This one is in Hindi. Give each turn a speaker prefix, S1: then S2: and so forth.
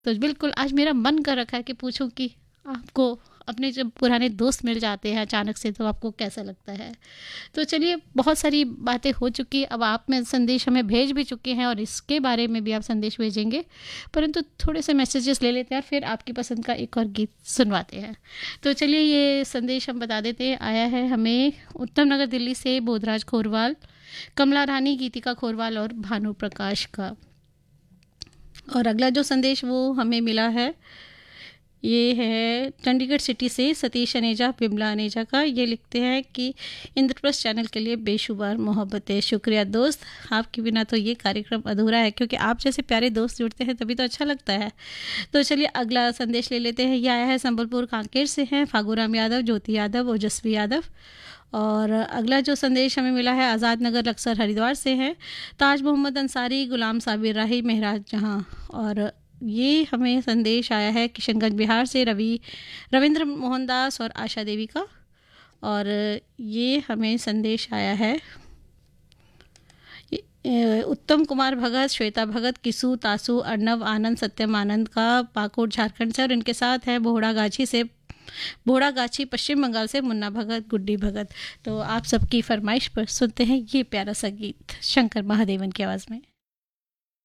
S1: तो बिल्कुल आज मेरा मन कर रखा है कि पूछूं कि आपको अपने जब पुराने दोस्त मिल जाते हैं अचानक से तो आपको कैसा लगता है। तो चलिए, बहुत सारी बातें हो चुकी, अब आप में संदेश हमें भेज भी चुके हैं और इसके बारे में भी आप संदेश भेजेंगे, परंतु थोड़े से मैसेजेस ले लेते हैं और फिर आपकी पसंद का एक और गीत सुनवाते हैं। तो चलिए, ये संदेश हम बता देते हैं, आया है हमें उत्तम नगर दिल्ली से बोधराज खोरवाल, कमला रानी, गीतिका खोरवाल और भानु प्रकाश का। और अगला जो संदेश वो हमें मिला है ये है चंडीगढ़ सिटी से सतीश अनेजा, विमला अनेजा का। ये लिखते हैं कि इंद्रप्रस्थ चैनल के लिए बेशुमार मोहब्बतें। शुक्रिया दोस्त, आपके बिना तो ये कार्यक्रम अधूरा है, क्योंकि आप जैसे प्यारे दोस्त जुड़ते हैं तभी तो अच्छा लगता है। तो चलिए अगला संदेश ले लेते हैं। ये आया है संबलपुर कांकेर से हैं फागूराम यादव, ज्योति यादव, ओजस्वी यादव। और अगला जो संदेश हमें मिला है आज़ाद नगर लक्सर हरिद्वार से है ताज मोहम्मद अंसारी, गुलाम साबिर राही, महराज जहाँ। और ये हमें संदेश आया है किशनगंज बिहार से रविंद्र मोहनदास और आशा देवी का। और ये हमें संदेश आया है उत्तम कुमार भगत, श्वेता भगत, किसू, तासु, अर्नव, आनंद, सत्यम आनंद का, पाकुड़ झारखंड से। और इनके साथ है बोहड़ागाछी पश्चिम बंगाल से मुन्ना भगत, गुड्डी भगत। तो आप सबकी फरमाइश पर सुनते हैं ये प्यारा सा गीत शंकर महादेवन की आवाज़ में।